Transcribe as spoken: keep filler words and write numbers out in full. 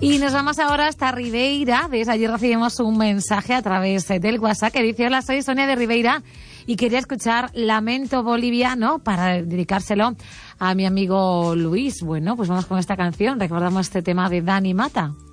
Y nos vamos ahora hasta Ribeira. ¿Ves? Allí recibimos un mensaje a través del WhatsApp que dice: hola, soy Sonia de Ribeira y quería escuchar Lamento Boliviano para dedicárselo a mi amigo Luis. Bueno, pues vamos con esta canción. Recordamos este tema de Dani Mata.